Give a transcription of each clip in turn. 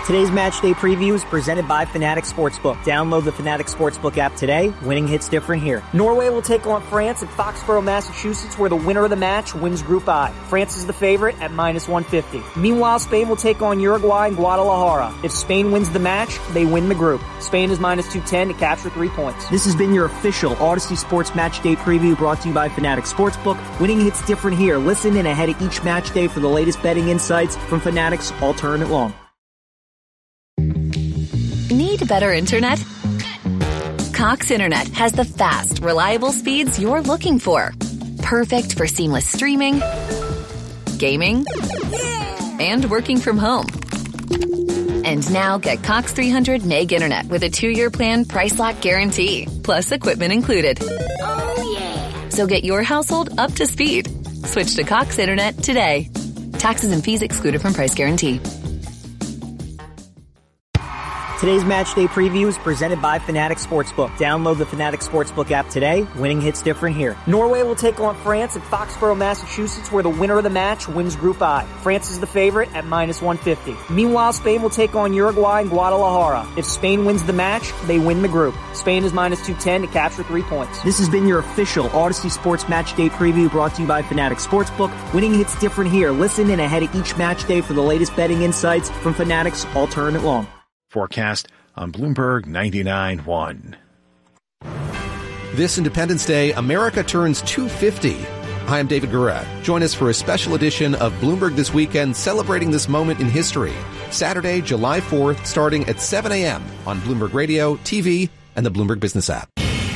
Today's match day preview is presented by Fanatics Sportsbook. Download the Fanatics Sportsbook app today. Winning hits different here. Norway will take on France at Foxborough, Massachusetts, where the winner of the match wins Group I. France is the favorite at minus 150. Meanwhile, Spain will take on Uruguay in Guadalajara. If Spain wins the match, they win the group. Spain is minus 210 to capture 3 points. This has been your official Odyssey Sports Match Day preview brought to you by Fanatics Sportsbook. Winning hits different here. Listen in ahead of each match day for the latest betting insights from Fanatics all tournament long. Need better internet? Cox Internet has the fast, reliable speeds you're looking for. Perfect for seamless streaming, gaming, and working from home. And now get Cox 300 meg internet with a 2-year plan price lock guarantee, plus equipment included. Oh, yeah. So get your household up to speed. Switch to Cox Internet today. Taxes and fees excluded from price guarantee. Today's match day preview is presented by Fanatics Sportsbook. Download the Fanatics Sportsbook app today. Winning hits different here. Norway will take on France at Foxborough, Massachusetts, where the winner of the match wins Group I. France is the favorite at minus 150. Meanwhile, Spain will take on Uruguay in Guadalajara. If Spain wins the match, they win the group. Spain is minus 210 to capture 3 points. This has been your official Odyssey Sports Match Day preview brought to you by Fanatics Sportsbook. Winning hits different here. Listen in ahead of each match day for the latest betting insights from Fanatics all tournament long. Forecast on Bloomberg 99.1. This Independence Day, America turns 250. Hi, I'm David Gura. Join us for a special edition of Bloomberg This Weekend, celebrating this moment in history. Saturday, July 4th, starting at 7 a.m. on Bloomberg Radio, TV, and the Bloomberg Business app.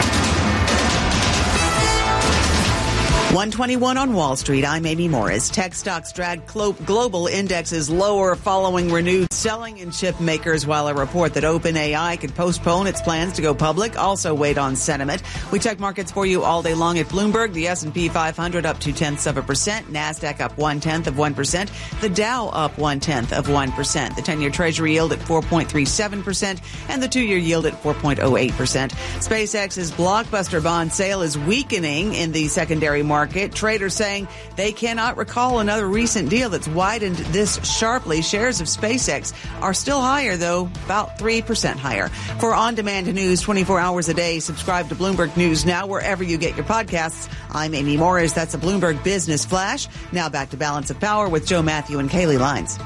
121 on Wall Street. I'm Amy Morris. Tech stocks dragged global indexes lower following renewed selling in chip makers, while a report that OpenAI could postpone its plans to go public also weighed on sentiment. We check markets for you all day long at Bloomberg. The S&P 500 up 0.2%. NASDAQ up 0.1%. The Dow up 0.1%. The 10-year Treasury yield at 4.37%, and the 2-year yield at 4.08%. SpaceX's blockbuster bond sale is weakening in the secondary market. Traders saying they cannot recall another recent deal that's widened this sharply. Shares of SpaceX are still higher, though, about 3% higher. For on-demand news 24 hours a day, subscribe to Bloomberg News Now wherever you get your podcasts. I'm Amy Morris. That's a Bloomberg Business Flash. Now back to Balance of Power with Joe Matthew and Kaylee Lines.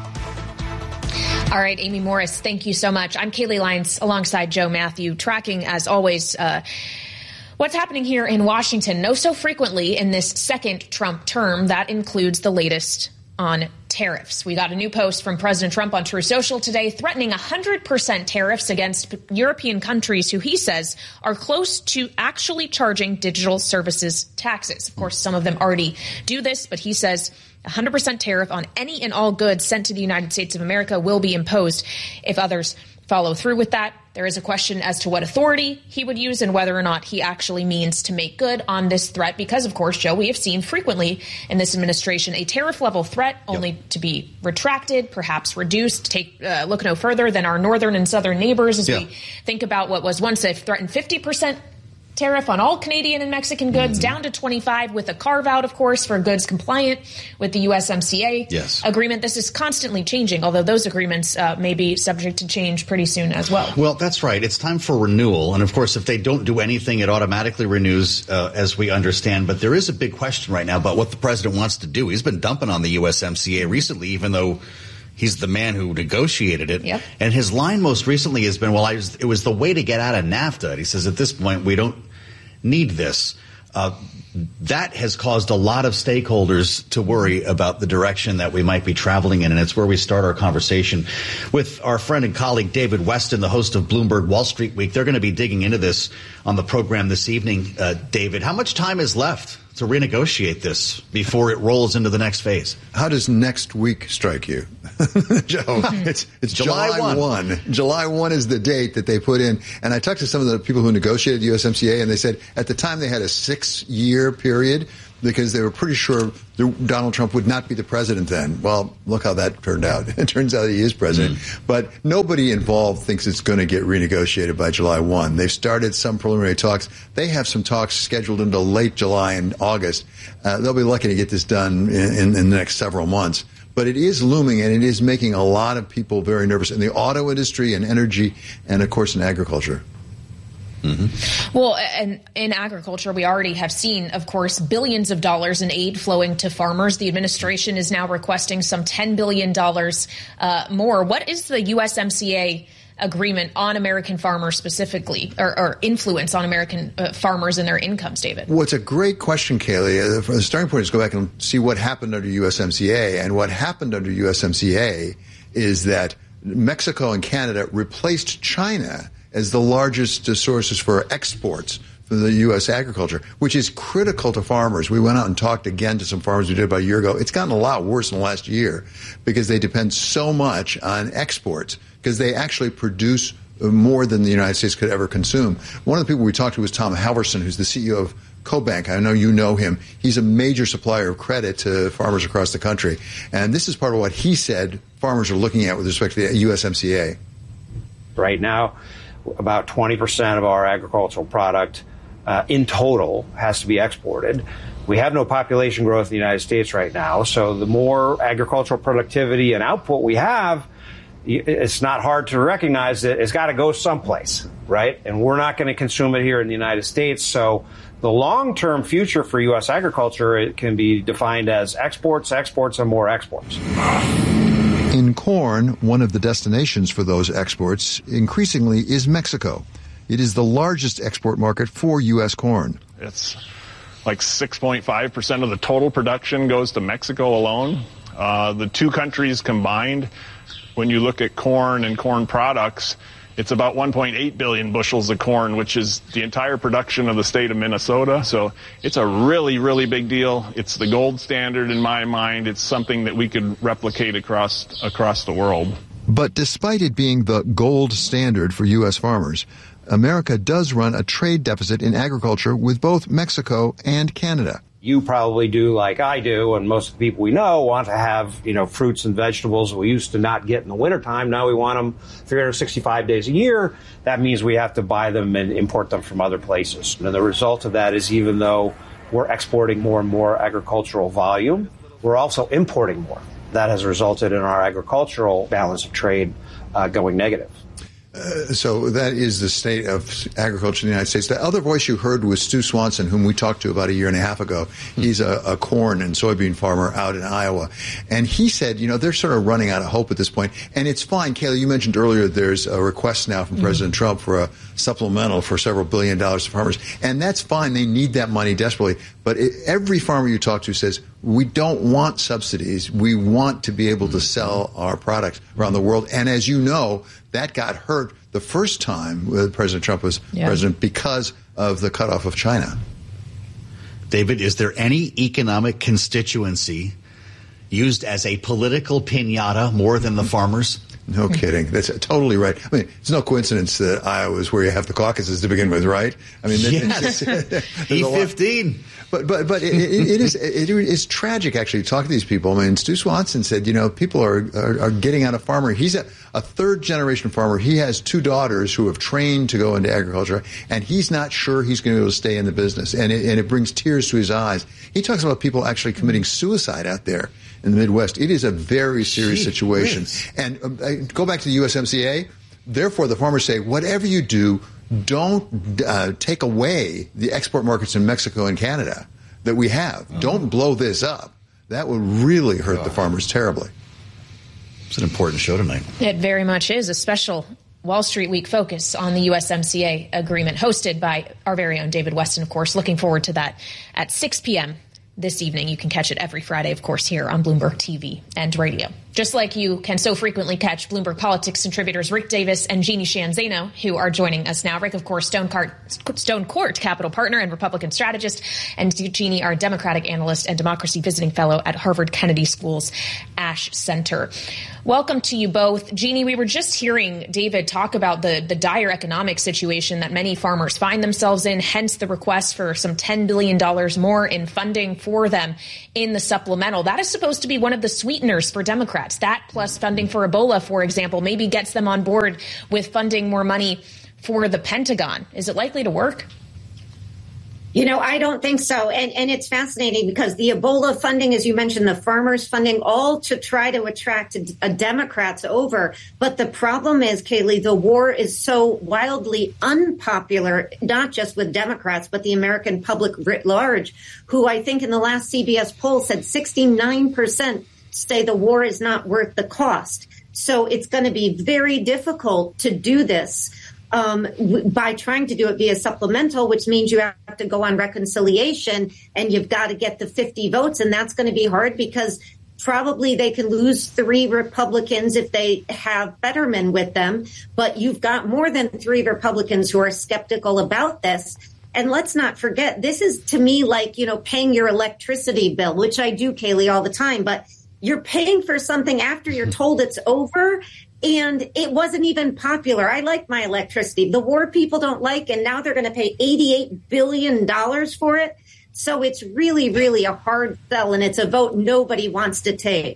All right, Amy Morris, thank you so much. I'm Kaylee Lines alongside Joe Matthew, tracking, as always, what's happening here in Washington. No so frequently in this second Trump term. That includes the latest on tariffs. We got a new post from President Trump on Truth Social today threatening 100% tariffs against European countries who he says are close to actually charging digital services taxes. Of course, some of them already do this, but he says 100% tariff on any and all goods sent to the United States of America will be imposed if others follow through with that. There is a question as to what authority he would use and whether or not he actually means to make good on this threat. Because, of course, Joe, we have seen frequently in this administration a tariff level threat only to be retracted, perhaps reduced. Look no further than our northern and southern neighbors as we think about what was once a threatened 50% tariff on all Canadian and Mexican goods down to 25 with a carve out, of course, for goods compliant with the USMCA agreement. This is constantly changing, although those agreements may be subject to change pretty soon as well. Well, that's right. It's time for renewal. And of course, if they don't do anything, it automatically renews, as we understand. But there is a big question right now about what the president wants to do. He's been dumping on the USMCA recently, even though he's the man who negotiated it. Yep. And his line most recently has been, it was the way to get out of NAFTA. And he says, at this point, we don't need this. That has caused a lot of stakeholders to worry about the direction that we might be traveling in. And it's where we start our conversation with our friend and colleague, David Weston, the host of Bloomberg Wall Street Week. They're going to be digging into this on the program this evening. David, how much time is left to renegotiate this before it rolls into the next phase? How does next week strike you, Joe? It's July 1. July 1 is the date that they put in. And I talked to some of the people who negotiated the USMCA, and they said at the time they had a 6-year period because they were pretty sure Donald Trump would not be the president then. Well, look how that turned out. It turns out he is president. But nobody involved thinks it's going to get renegotiated by July 1. They've started some preliminary talks. They have some talks scheduled until late July and August. They'll be lucky to get this done in the next several months. But it is looming, and it is making a lot of people very nervous in the auto industry and energy and, of course, in agriculture. Mm-hmm. Well, and in agriculture, we already have seen, of course, billions of dollars in aid flowing to farmers. The administration is now requesting some $10 billion more. What is the USMCA agreement on American farmers specifically, or influence on American farmers and their incomes, David? Well, it's a great question, Kaylee. The starting point is go back and see what happened under USMCA. And what happened under USMCA is that Mexico and Canada replaced China as the largest sources for exports for the U.S. agriculture, which is critical to farmers. We went out and talked again to some farmers we did about a year ago. It's gotten a lot worse in the last year because they depend so much on exports because they actually produce more than the United States could ever consume. One of the people we talked to was Tom Halverson, who's the CEO of CoBank. I know you know him. He's a major supplier of credit to farmers across the country. And this is part of what he said farmers are looking at with respect to the USMCA. Right now, about 20% of our agricultural product in total has to be exported. We have no population growth in the United States right now, so the more agricultural productivity and output we have, it's not hard to recognize that it's got to go someplace, right? And we're not going to consume it here in the United States. So the long-term future for U.S. agriculture, it can be defined as exports, exports, and more exports. In corn, one of the destinations for those exports increasingly is Mexico. It is the largest export market for U.S. corn. It's like 6.5% of the total production goes to Mexico alone. The two countries combined, when you look at corn and corn products, it's about 1.8 billion bushels of corn, which is the entire production of the state of Minnesota. So it's a really, really big deal. It's the gold standard in my mind. It's something that we could replicate across the world. But despite it being the gold standard for U.S. farmers, America does run a trade deficit in agriculture with both Mexico and Canada. You probably do like I do, and most of the people we know want to have, fruits and vegetables we used to not get in the wintertime. Now we want them 365 days a year. That means we have to buy them and import them from other places. And the result of that is even though we're exporting more and more agricultural volume, we're also importing more. That has resulted in our agricultural balance of trade going negative. So that is the state of agriculture in the United States. The other voice you heard was Stu Swanson, whom we talked to about a year and a half ago. He's a corn and soybean farmer out in Iowa. And he said, they're sort of running out of hope at this point. And it's fine. Kayla, you mentioned earlier there's a request now from President Trump for a supplemental for several $1 billion to farmers. And that's fine. They need that money desperately. But every farmer you talk to says, we don't want subsidies. We want to be able to sell our products around the world. And as you know, that got hurt the first time President Trump was president because of the cutoff of China. David, is there any economic constituency used as a political piñata more than the farmers? No kidding. That's totally right. I mean, it's no coincidence that Iowa is where you have the caucuses to begin with, right? I mean, yes. E15. But it is tragic, actually, to talk to these people. I mean, Stu Swanson said, people are getting out of farming. He's a third-generation farmer. He has two daughters who have trained to go into agriculture, and he's not sure he's going to be able to stay in the business. And it brings tears to his eyes. He talks about people actually committing suicide out there in the Midwest. It is a very serious situation. And go back to the USMCA. Therefore, the farmers say, whatever you do, don't take away the export markets in Mexico and Canada that we have. Don't blow this up. That would really hurt the farmers terribly. It's an important show tonight. It very much is. A special Wall Street Week focus on the USMCA agreement hosted by our very own David Weston, of course. Looking forward to that at 6 p.m. this evening. You can catch it every Friday, of course, here on Bloomberg TV and radio. Just like you can so frequently catch Bloomberg Politics contributors Rick Davis and Jeannie Sheehan Zaino, who are joining us now. Rick, of course, Stone Court Capital Partner and Republican strategist, and Jeannie, our Democratic analyst and democracy visiting fellow at Harvard Kennedy School's Ash Center. Welcome to you both. Jeannie, we were just hearing David talk about the dire economic situation that many farmers find themselves in, hence the request for some $10 billion more in funding for them in the supplemental. That is supposed to be one of the sweeteners for Democrats. That plus funding for Ebola, for example, maybe gets them on board with funding more money for the Pentagon. Is it likely to work? I don't think so. And it's fascinating because the Ebola funding, as you mentioned, the farmers funding, all to try to attract Democrats over. But the problem is, Kaylee, the war is so wildly unpopular, not just with Democrats, but the American public writ large, who I think in the last CBS poll said 69% say the war is not worth the cost. So it's going to be very difficult to do this. By trying to do it via supplemental, which means you have to go on reconciliation and you've got to get the 50 votes. And that's going to be hard because probably they can lose 3 Republicans if they have Fetterman with them. But you've got more than 3 Republicans who are skeptical about this. And let's not forget, this is to me like, paying your electricity bill, which I do, Kaylee, all the time. But you're paying for something after you're told it's over. And it wasn't even popular. I like my electricity. The war people don't like, and now they're going to pay $88 billion for it. So it's really, really a hard sell, and it's a vote nobody wants to take.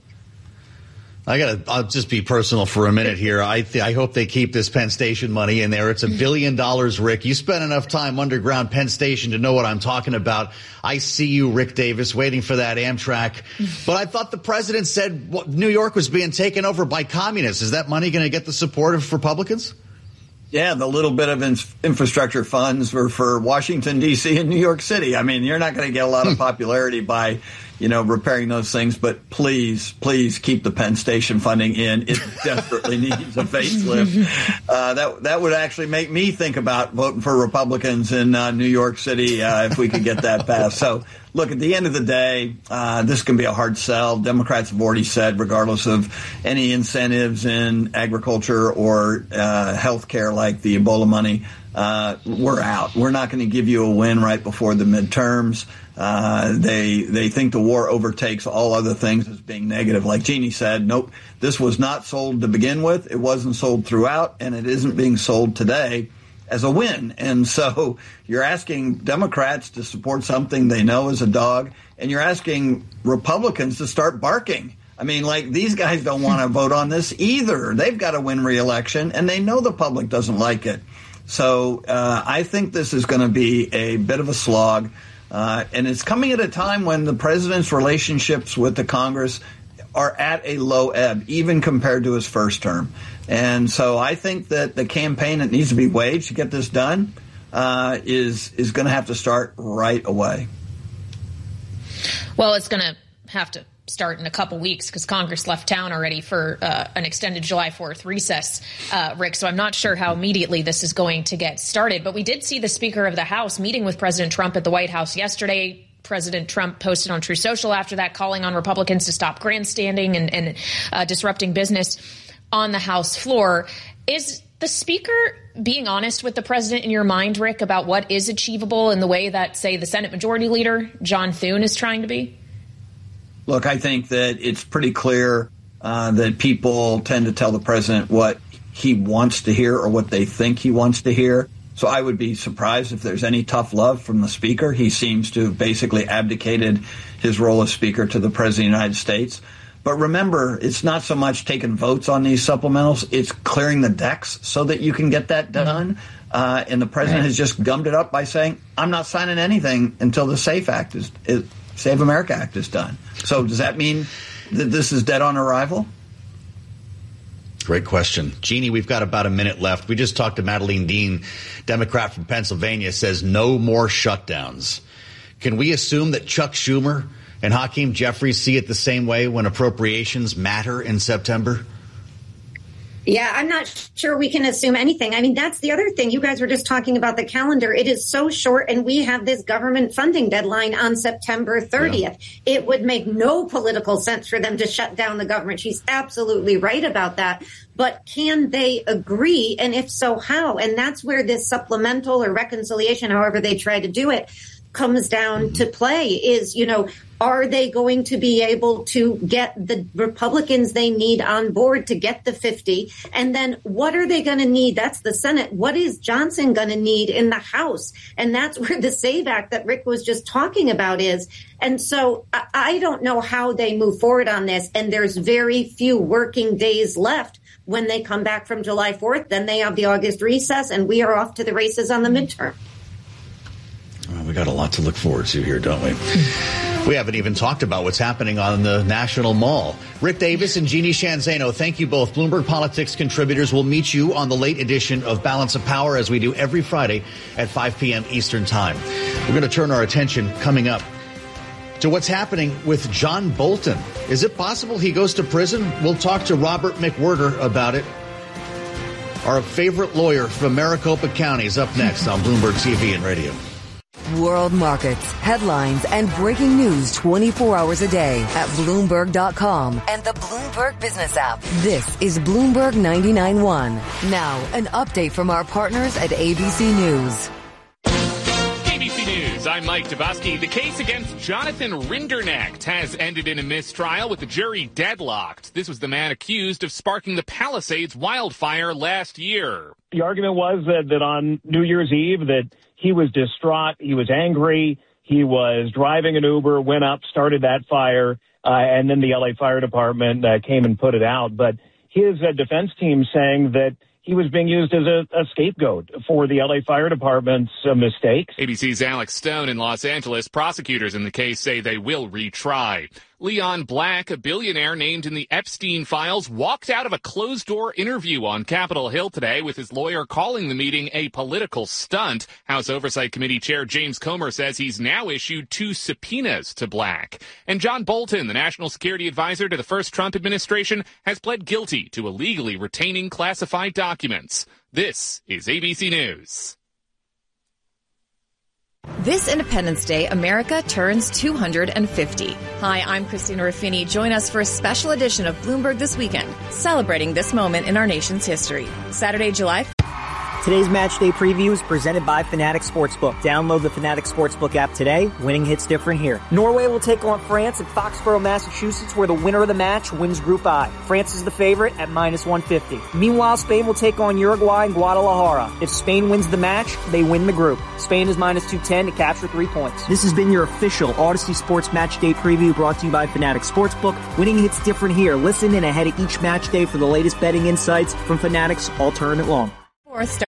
I'll just be personal for a minute here. I hope they keep this Penn Station money in there. It's $1 billion, Rick. You spent enough time underground Penn Station to know what I'm talking about. I see you, Rick Davis, waiting for that Amtrak. But I thought the president said New York was being taken over by communists. Is that money going to get the support of Republicans? Yeah, the little bit of infrastructure funds were for Washington, D.C. and New York City. I mean, you're not going to get a lot of popularity by repairing those things, but please keep the Penn Station funding in. It desperately needs a facelift. That would actually make me think about voting for Republicans in New York City if we could get that passed. So, look, at the end of the day, this can be a hard sell. Democrats have already said, regardless of any incentives in agriculture or health care like the Ebola money, we're out. We're not going to give you a win right before the midterms. They think the war overtakes all other things as being negative. Like Jeannie said, nope, this was not sold to begin with. It wasn't sold throughout, and it isn't being sold today as a win. And so you're asking Democrats to support something they know is a dog, and you're asking Republicans to start barking. I mean, these guys don't want to vote on this either. They've got to win re-election, and they know the public doesn't like it. So I think this is going to be a bit of a slog. And it's coming at a time when the president's relationships with the Congress are at a low ebb, even compared to his first term. And so I think that the campaign that needs to be waged to get this done is going to have to start right away. Well, it's going to have to start in a couple weeks because Congress left town already for an extended July 4th recess, Rick. So I'm not sure how immediately this is going to get started. But we did see the Speaker of the House meeting with President Trump at the White House yesterday. President Trump posted on Truth Social after that, calling on Republicans to stop grandstanding and disrupting business on the House floor. Is the Speaker being honest with the president in your mind, Rick, about what is achievable in the way that, say, the Senate Majority Leader, John Thune, is trying to be? Look, I think that it's pretty clear that people tend to tell the president what he wants to hear or what they think he wants to hear. So I would be surprised if there's any tough love from the speaker. He seems to have basically abdicated his role as speaker to the president of the United States. But remember, it's not so much taking votes on these supplementals. It's clearing the decks so that you can get that done. And the president has just gummed it up by saying, I'm not signing anything until the Save America Act is done. So does that mean that this is dead on arrival? Great question. Jeannie, we've got about a minute left. We just talked to Madeleine Dean, Democrat from Pennsylvania, says no more shutdowns. Can we assume that Chuck Schumer and Hakeem Jeffries see it the same way when appropriations matter in September? Yeah, I'm not sure we can assume anything. I mean, that's the other thing. You guys were just talking about the calendar. It is so short, and we have this government funding deadline on September 30th. Yeah. It would make no political sense for them to shut down the government. She's absolutely right about that. But can they agree? And if so, how? And that's where this supplemental or reconciliation, however they try to do it, comes down to play is, are they going to be able to get the Republicans they need on board to get the 50? And then what are they going to need? That's the Senate. What is Johnson going to need in the House? And that's where the SAVE Act that Rick was just talking about is. And so I don't know how they move forward on this. And there's very few working days left when they come back from July 4th. Then they have the August recess, and we are off to the races on the midterm. Well, we got a lot to look forward to here, don't we? We haven't even talked about what's happening on the National Mall. Rick Davis and Jeannie Shanzano, thank you both. Bloomberg Politics contributors will meet you on the late edition of Balance of Power, as we do every Friday at 5 p.m. Eastern Time. We're going to turn our attention coming up to what's happening with John Bolton. Is it possible he goes to prison? We'll talk to Robert McWhirter about it. Our favorite lawyer from Maricopa County is up next on Bloomberg TV and radio. World markets, headlines, and breaking news 24 hours a day at Bloomberg.com and the Bloomberg Business app. This is Bloomberg 99.1. Now, an update from our partners at ABC News. ABC News, I'm Mike Dubosky. The case against Jonathan Rinderknecht has ended in a mistrial with the jury deadlocked. This was the man accused of sparking the Palisades wildfire last year. The argument was that on New Year's Eve that he was distraught, he was angry, he was driving an Uber, went up, started that fire, and then the LA Fire Department came and put it out. But his defense team saying that he was being used as a scapegoat for the LA Fire Department's mistakes. ABC's Alex Stone in Los Angeles. Prosecutors in the case say they will retry. Leon Black, a billionaire named in the Epstein files, walked out of a closed-door interview on Capitol Hill today with his lawyer calling the meeting a political stunt. House Oversight Committee Chair James Comer says he's now issued 2 subpoenas to Black. And John Bolton, the national security advisor to the first Trump administration, has pled guilty to illegally retaining classified documents. This is ABC News. This Independence Day, America turns 250. Hi, I'm Christina Ruffini. Join us for a special edition of Bloomberg This Weekend, celebrating this moment in our nation's history. Saturday, July. Today's match day preview is presented by Fanatics Sportsbook. Download the Fanatics Sportsbook app today. Winning hits different here. Norway will take on France at Foxborough, Massachusetts, where the winner of the match wins Group I. France is the favorite at -150. Meanwhile, Spain will take on Uruguay in Guadalajara. If Spain wins the match, they win the group. Spain is -210 to capture 3 points. This has been your official Odyssey Sports Match Day preview brought to you by Fanatics Sportsbook. Winning hits different here. Listen in ahead of each match day for the latest betting insights from Fanatics all tournament long.